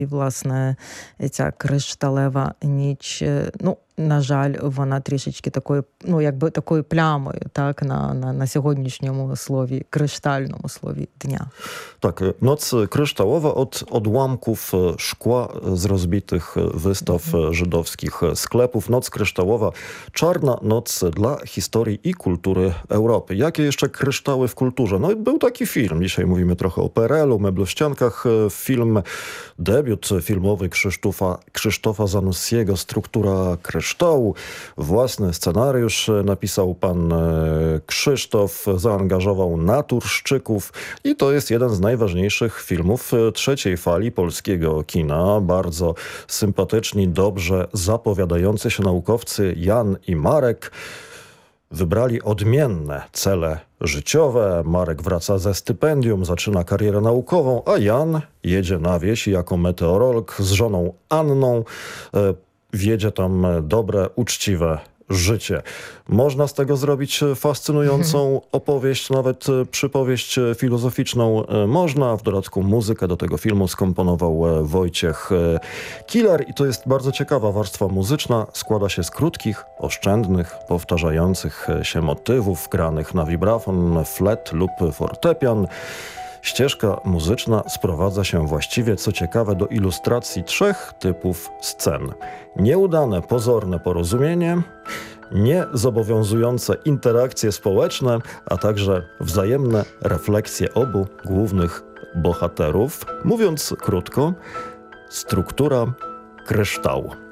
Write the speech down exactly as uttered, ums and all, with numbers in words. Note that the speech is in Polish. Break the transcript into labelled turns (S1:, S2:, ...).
S1: І, власне, ця кришталева ніч, ну, на жаль, вона трішечки такою, ну, якби такою плямою, так, на, на, на сьогоднішньому слові, криштальному слові dnia.
S2: Tak, noc kryształowa od odłamków szkła z rozbitych wystaw mhm. żydowskich sklepów. Noc kryształowa, czarna noc dla historii i kultury Europy. Jakie jeszcze kryształy w kulturze? No i był taki film. Dzisiaj mówimy trochę o P R L u, meblościankach. Film, debiut filmowy Krzysztofa, Krzysztofa Zanussiego, Struktura kryształu. Własny scenariusz napisał pan Krzysztof, zaangażował naturszczyków i to jest jeden z najważniejszych filmów trzeciej fali polskiego kina. Bardzo sympatyczni, dobrze zapowiadający się naukowcy Jan i Marek wybrali odmienne cele życiowe. Marek wraca ze stypendium, zaczyna karierę naukową, a Jan jedzie na wieś i jako meteorolog z żoną Anną wiedzie tam dobre, uczciwe życie. Można z tego zrobić fascynującą opowieść, nawet przypowieść filozoficzną można. W dodatku muzykę do tego filmu skomponował Wojciech Kilar i to jest bardzo ciekawa warstwa muzyczna. Składa się z krótkich, oszczędnych, powtarzających się motywów granych na wibrafon, flet lub fortepian. Ścieżka muzyczna sprowadza się właściwie, co ciekawe, do ilustracji trzech typów scen. Nieudane, pozorne porozumienie, niezobowiązujące interakcje społeczne, a także wzajemne refleksje obu głównych bohaterów. Mówiąc krótko, struktura kryształu.